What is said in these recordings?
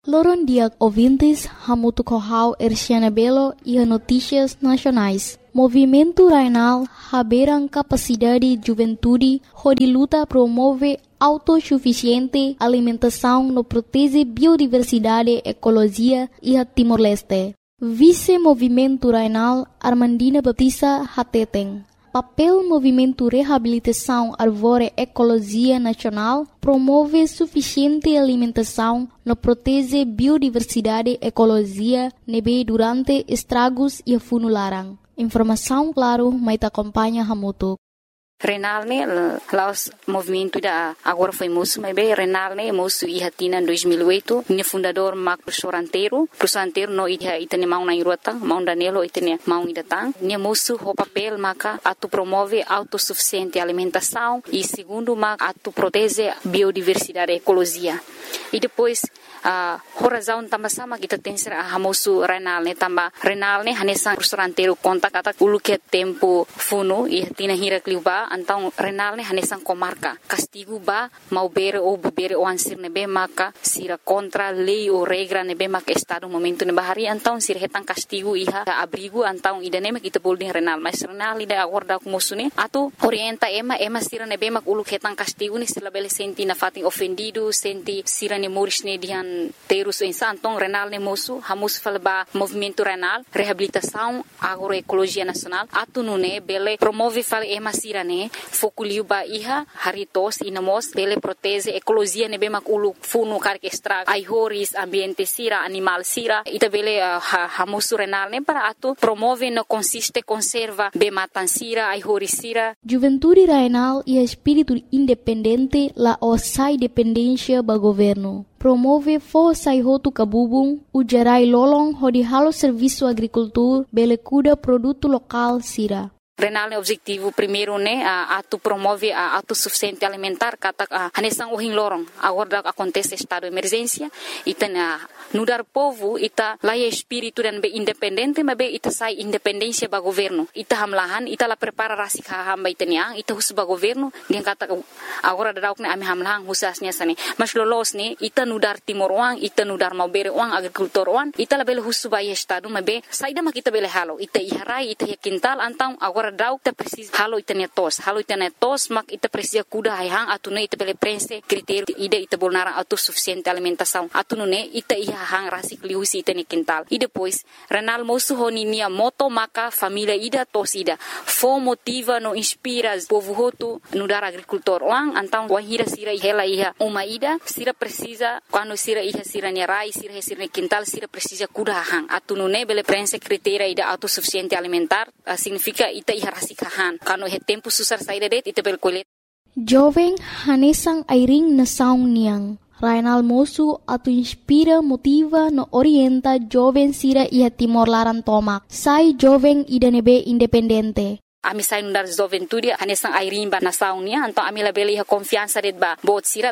Loron dia ouvintes, hamutu kohau Erciana Belo e notícias nacionais. Movimento Rainal haberam capacidade de juventude, onde luta promove autossuficiente alimentação no protege biodiversidade, ecologia e a Timor-Leste. Vice-Movimento Rainal Armandina Baptista Hateteng. Papel Movimento Reabilitação Árvore Ecologia Nacional promove suficiente alimentação no protege biodiversidade, ecologia, nebe durante estragos e funularan. Informação claro, mas acompanha Hamutu. Renal ne laos movimento da agora foi moço, mas bem Renal ne moço e hatina em 2008, ne fundador Mac Prosoranteiro no itane mau na irota, mau danelo itane mau idatang, ne moço o papel maca atu promove autossuficiente alimentação e segundo mac atu protege biodiversidade e ecologia. E depois a razão também sama kita tem ser a moço Renal ne hanesan Prosoranteiro conta kata ulu que tempo funo e hatina hira kliuba então Renal ne hanesan comarca castigo ba mau bere ou bebere ou ansir nebe maka sira contra lei ou regra nebe maka estado momento ne bahari então sira hetan castigo iha abrigo então idane mak kita bolding Renal mas Renal ida acorda com moço ne atu orienta ema sira nebe mak ulu hetan castigo ne sila bele senti na fatin ofendido senti sira ne moris ne dihan terus então Renal ne moço hamus falba movimento Renal reabilitação agroecologia nacional atu nune bele promove fale ema sira ne fokuliu ba iha haritos inamos bele protege ecologia ne bemak ulu funu karke extra aihoris ambiente sira animal sira ita bele hamusu Renal ne para atu promove no consiste conserva be matan sira aihoris sira. Juventude Rainal e espírito independente la osai dependência ba governo. Promove força e roto cabubung, ujarai lolong hodi halo serviço agricultura, bele cuida produto local sira. Renal ne objetivo primeiro ne atu promove a autossuficiente alimentar kata hanesang uhin lorong agora acontece estado de emergência ita nudar povo ita laia espírito dan be independente mas be ita sai independência ba governo ita hamlahan ita la prepara rasik hamba itania ita hus ba governo dia kata agora dauk ne ami hamlahan husasnya sane mas lolos ne ita nudar timor uang ita nudar mau bere uang agrikultor uang ita la bele hus ba estado mas be saida ma kita bele halo ita iharai ita quintal antang agora dauk ta precisa halo itania tos mak ita precisa kuda hayang atune ita bele prense critério ida ita bolnara autossuficiente alimentação atune ita iha hang rasik liusi itani quintal e depois Renal moço honinia moto maka família ida tos ida fo motiva no inspira povo hotu no dar agricultor lang antang wahira sira hela iha uma ida sira precisa quando sira iha sira nerai sira sira quintal sira precisa kuda hang atune bele prense critério ida autossuficiente alimentar significa ita iha rasikahan kano he tempo susar saída det ita bel kolet jovem hanesang airing na saung niang Rainal moço atu inspira motiva no orienta jovem sira iha Timor Laran tomak sai jovem ida nebe independente. Ami sai nundar juventude hanesang airing ba nasaung nia então ami la bele iha confiança det ba bot sira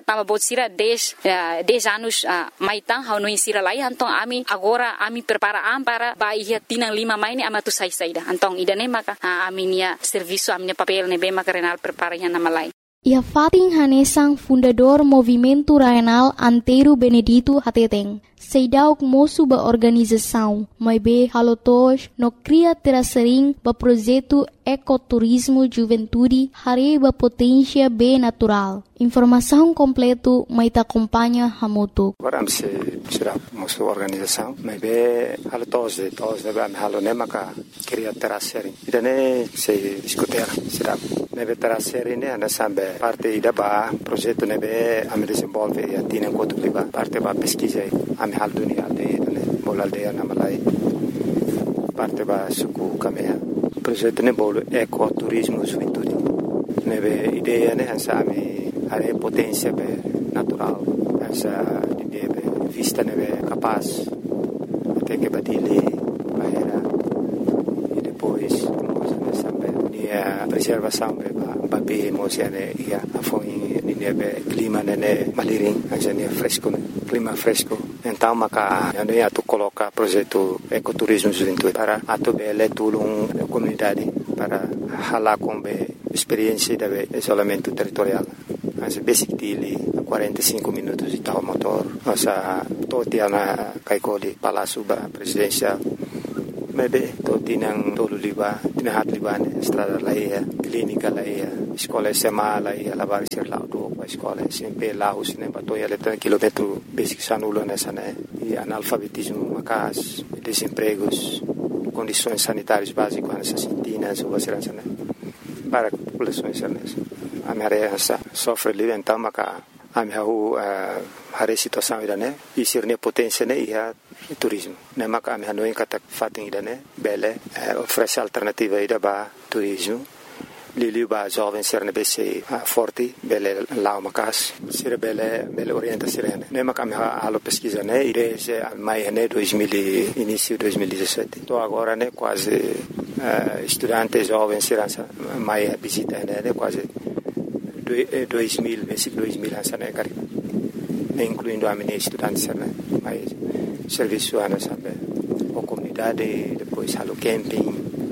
10 anos maitang hau no insira lai então ami agora ami prepara para ba iha tinang 5 mai ni amatu sai saida então ida ne maka ami nia serviço ami ne papel ne be maka Renal prepara iha nama lai. Ia Fatin Hanesang fundador Movimento Rainal Antero Benedito Hateteng. Seidauk moço ba organização, mas be halotos no cria terasering ba projeto ecoturismo juventude hari ba potência be natural. Informação completo mai ta acompanha Hamutu. Agora se será moço organização, mas be halotos de ba halo nemaka cria terasering. Idane se discutir será nebe terasering ne ana sambe parte ida ba projeto nebe am desenvolve e atina enquanto liba parte ba pesquisa am hal dunia de bola aldeia na Malai parte ba suku kamea projeto ne bolo ecoturismo juventude nebe ideia ne hansa ami are potência be natural hansa ideia be vista nebe capaz até que batile bahera e depois a preservação ba be mosiane ia afoi nebe clima nene maliring hansa fresco clima fresco então maka ano ia tu coloca projeto ecoturismo juventude para atu bele tulung comunidade para hala com be experiência de isolamento territorial as basic dili 45 minutos de tal motor nossa totia na kaikoli Palácio Presidencial. Maybe to tinang tolo liba, tinahat liba ne estrada laia, clínica laia, escola SMA laia, lavar ser lá do escola sempre lá os ne batoia letra quilômetro basic sanulo nessa né e analfabetismo macas, desempregos, condições sanitárias básicas nessa sintinas ou segurança né para populações nessa. A minha sofre ali então maca a minha a situação ida né e ser ne potência né ia turismo. Ne maka ami hanoi kata fating ida ne bele oferece alternativa ida ba turismo. Lili ba jovem ser ne bese forte bele lá macas ser bele orienta sirene. Ne maka ami halo pesquisa né irese mai né 2000 início 2017. Tô agora né quase estudante jovem serança mai visita né quase 2000 mês 2000 essa né cari. Incluindo a minha estudante né mais serviço ana sabe a comunidade depois halo camping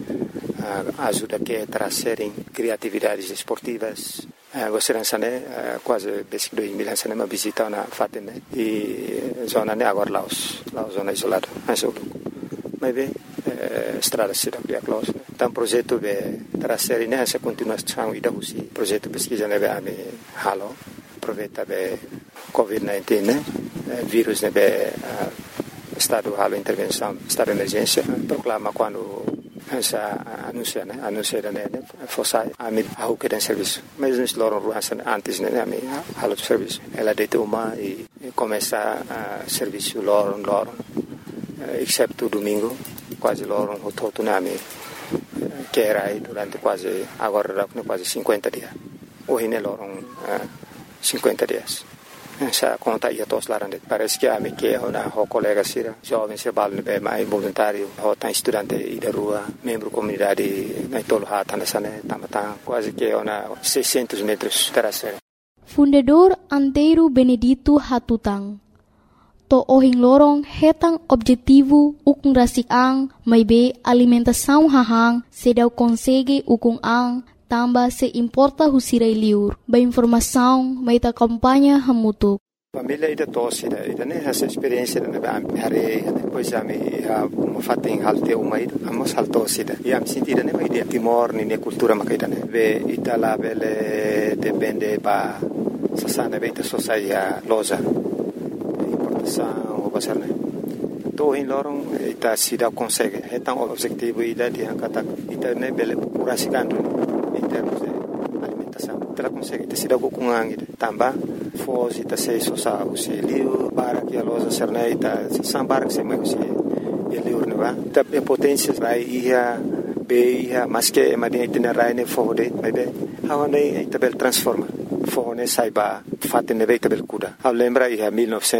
ajuda que trazerem criatividades esportivas você não sabe quase desde 2000 né uma visita na Fatene e zona né agora Laos zona isolada mas bem estrada se dá close então projeto de trazer nessa continuação e da usi projeto pesquisa né be halo aproveita be COVID-19 né vírus né be estado halo intervenção estado de emergência proclama quando essa anuncia né fosse a mim a que tem serviço mas nós loram ruas antes né a mim halo serviço ela deita uma e começa a serviço loram exceto domingo quase loram o todo na mim que era aí durante quase agora quase 50 dias hoje né loram 50 dias essa conta ia todos lá parece que a mim que é uma colega sira jovem se balne bem mais voluntário ou tá estudante e da rua membro comunidade na tolo hata nessa né tamata quase que é uma 600 metros terasa Fundador Antero Benedito Hatutang to ohing lorong hetang objetivo ukung rasik ang may be alimentação hahang sedaw konsege ukung ang tamba se importa husiray liur ba informação may ta kampanya hamutuk família ida tosse ida né essa experiência na hare depois a me fating halte umai amos haltosse ida e am sentida né ida timor ni cultura makaida né ve itala bele depende ba sasana beta sosaia loja importação o basar né to in lorong ita sida consegue hetang objetivo ida di angkata ita né bele curasikan em termos de alimentação. Ela consegue ter sido com angue também fosse ta sei só o liu para que a loja serneita sambar que se mais o liu não vai ta potência vai ia be ia mas que madia itinerário ne fode mas be aonde ita bel transforma fone saiba fatte ne veita bel kuda a lembra ia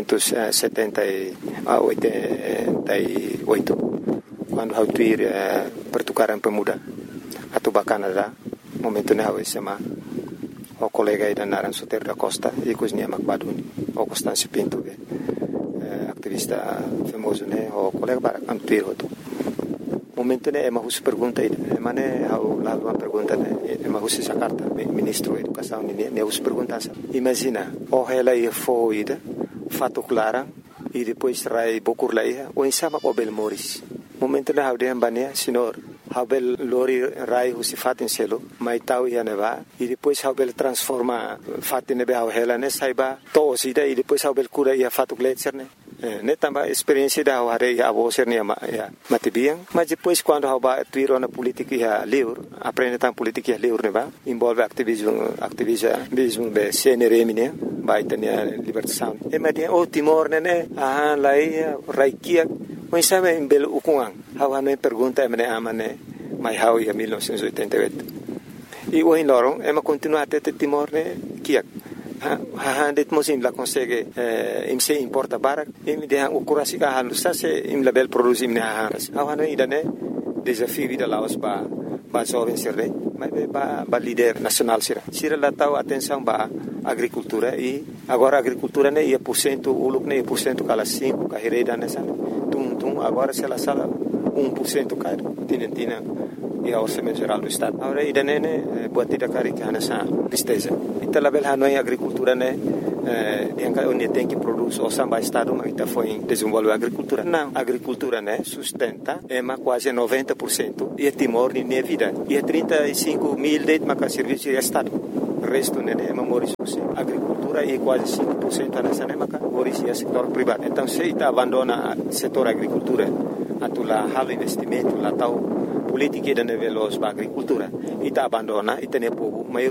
1988 quando hau tuir pertukaran pemuda atau Canada momento ne hawe sema o colega ida naran Soter da Costa e cozinha Macbaduni o Constâncio Pinto activista famoso ne o colega para antuir hoto momento ne é mahus pergunta ida mane hau lá uma pergunta ne é mahus essa carta ministro da educação ne us pergunta imagina o ela ia foi ida fato clara e depois rai bokur lá ia o insama o Belmoris momento ne hau de ambania senhor Habel lori rai husi fatin selo mai tau ia neva e depois habel transforma fatin nebe hela ne saiba to sida e depois habel cura ia fatu gletser ne tamba experiência da hare ia abo ser ne matibiang mas depois quando haba tuiro na política ia liur aprende tan política ia liur neva envolve activismo be CNRM ne vai tenia libertação e madia o Timor ne lai raikia mas sabe em belo ukuang hawa no pergunta emne amane mai hau ia 1988 e o in lorong ema continua até Timor ne kiak det mosim la consegue imse importa barak im de o curasi ka halu sa se im label produce im ne hawa no idane desafio vida laos ba jovem sirre mas ba líder nacional sira la tau atenção ba agricultura e agora agricultura ne ia porcento uluk ne porcento kala 5 ka hereda nessa agora se ela sala 1% caro tinentina e a orçamento geral do estado agora ida nene buat tidak kari que hanasa tristeza ita label hanoi agricultura ne onde tem que produzir o samba estado, mas ita foi desenvolver a agricultura. Não, a agricultura, né, sustenta quase 90% e Timor de minha vida. E 35 mil de serviço de estado. O resto né, é a agricultura e quase 5% nessa nemaca é setor privado. Então se ita abandona o setor agricultura, atula halo investimento, lá tal política de nível da agricultura, ita abandona e tem povo